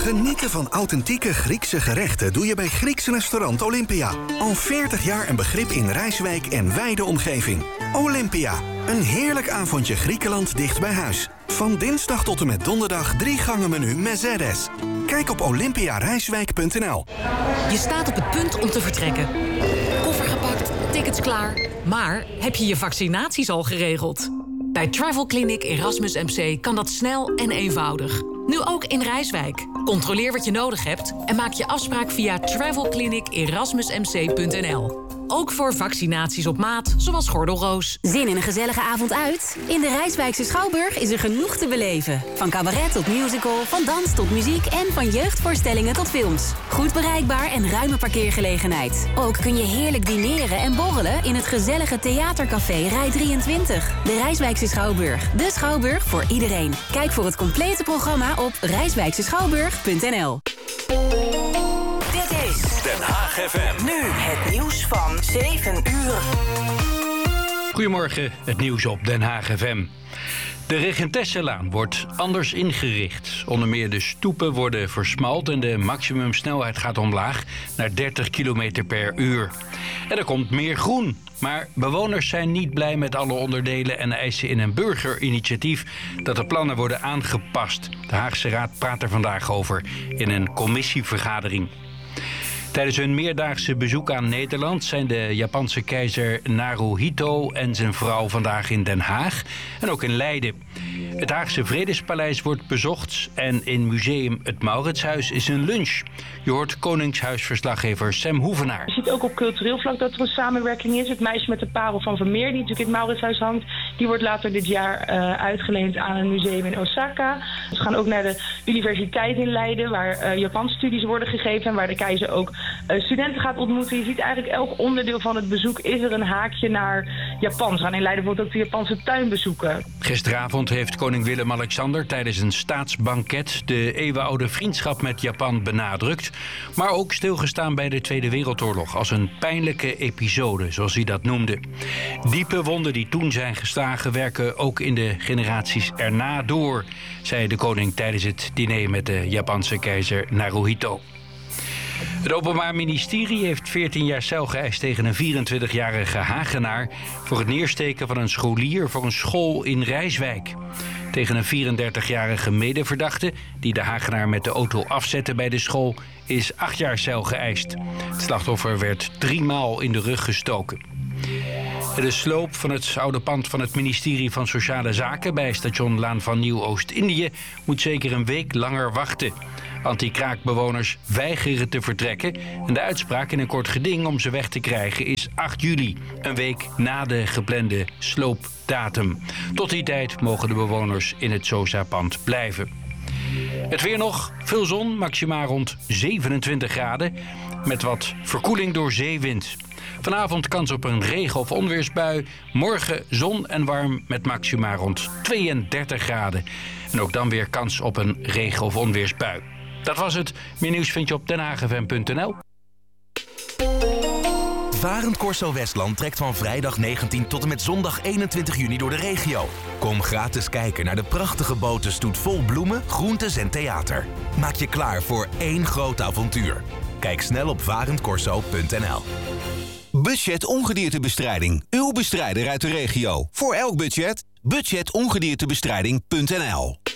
Genieten van authentieke Griekse gerechten doe je bij Grieks restaurant Olympia. Al 40 jaar een begrip in Rijswijk en wijde omgeving. Olympia, een heerlijk avondje Griekenland dicht bij huis. Van dinsdag tot en met donderdag 3 gangen menu Mercedes. Kijk op olympiarijswijk.nl. Je staat op het punt om te vertrekken. Koffer gepakt, tickets klaar. Maar heb je je vaccinaties al geregeld? Bij Travel Clinic Erasmus MC kan dat snel en eenvoudig. Nu ook in Rijswijk. Controleer wat je nodig hebt en maak je afspraak via travelclinicerasmusmc.nl. Ook voor vaccinaties op maat, zoals gordelroos. Zin in een gezellige avond uit? In de Rijswijkse Schouwburg is er genoeg te beleven. Van cabaret tot musical, van dans tot muziek en van jeugdvoorstellingen tot films. Goed bereikbaar en ruime parkeergelegenheid. Ook kun je heerlijk dineren en borrelen in het gezellige theatercafé Rij 23. De Rijswijkse Schouwburg. De Schouwburg voor iedereen. Kijk voor het complete programma op rijswijkseschouwburg.nl. Den Haag FM. Nu het nieuws van 7 uur. Goedemorgen, het nieuws op Den Haag FM. De Regentesselaan wordt anders ingericht. Onder meer de stoepen worden versmalt en de maximumsnelheid gaat omlaag naar 30 km per uur. En er komt meer groen. Maar bewoners zijn niet blij met alle onderdelen en eisen in een burgerinitiatief dat de plannen worden aangepast. De Haagse Raad praat er vandaag over in een commissievergadering. Tijdens hun meerdaagse bezoek aan Nederland zijn de Japanse keizer Naruhito en zijn vrouw vandaag in Den Haag en ook in Leiden. Het Haagse Vredespaleis wordt bezocht en in museum Het Mauritshuis is een lunch. Je hoort Koningshuisverslaggever Sam Hoevenaar. Je ziet ook op cultureel vlak dat er een samenwerking is. Het meisje met de parel van Vermeer, die natuurlijk in het Mauritshuis hangt, die wordt later dit jaar uitgeleend aan een museum in Osaka. We gaan ook naar de universiteit in Leiden, waar Japanstudies worden gegeven en waar de keizer ook studenten gaat ontmoeten. Je ziet eigenlijk elk onderdeel van het bezoek is er een haakje naar Japan. Ze gaan in Leiden bijvoorbeeld ook de Japanse tuin bezoeken. Gisteravond heeft koning Willem-Alexander tijdens een staatsbanket de eeuwenoude vriendschap met Japan benadrukt, maar ook stilgestaan bij de Tweede Wereldoorlog als een pijnlijke episode, zoals hij dat noemde. Diepe wonden die toen zijn geslagen werken ook in de generaties erna door, zei de koning tijdens het diner met de Japanse keizer Naruhito. Het Openbaar Ministerie heeft 14 jaar cel geëist tegen een 24-jarige Hagenaar voor het neersteken van een scholier voor een school in Rijswijk. Tegen een 34-jarige medeverdachte die de Hagenaar met de auto afzette bij de school is 8 jaar cel geëist. Het slachtoffer werd 3 maal in de rug gestoken. De sloop van het oude pand van het ministerie van Sociale Zaken bij station Laan van Nieuw-Oost-Indië moet zeker een week langer wachten. Anti-kraakbewoners weigeren te vertrekken en de uitspraak in een kort geding om ze weg te krijgen is 8 juli, een week na de geplande sloopdatum. Tot die tijd mogen de bewoners in het SOSA-pand blijven. Het weer nog, veel zon, maximaal rond 27 graden, met wat verkoeling door zeewind. Vanavond kans op een regen- of onweersbui. Morgen zon en warm met maxima rond 32 graden. En ook dan weer kans op een regen- of onweersbui. Dat was het. Meer nieuws vind je op denhaagfm.nl. Varend Corso Westland trekt van vrijdag 19 tot en met zondag 21 juni door de regio. Kom gratis kijken naar de prachtige botenstoet vol bloemen, groentes en theater. Maak je klaar voor één groot avontuur. Kijk snel op varendcorso.nl. Budget Ongediertebestrijding. Uw bestrijder uit de regio. Voor elk budget. Budgetongediertebestrijding.nl.